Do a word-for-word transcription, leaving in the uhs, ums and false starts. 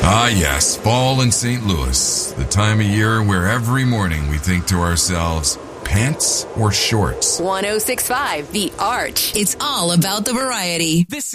Ah, yes, fall in Saint Louis, the time of year where every morning we think to ourselves, pants or shorts? one oh six point five The Arch. It's all about the variety. This